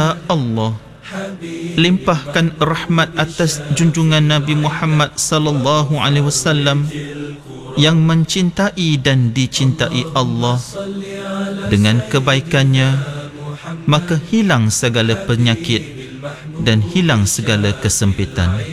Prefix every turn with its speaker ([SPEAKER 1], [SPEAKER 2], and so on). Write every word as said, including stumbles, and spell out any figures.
[SPEAKER 1] Ya Allah, limpahkan rahmat atas junjungan Nabi Muhammad sallallahu alaihi wasallam yang mencintai dan dicintai Allah. Dengan kebaikannya, maka hilang segala penyakit dan hilang segala kesempitan.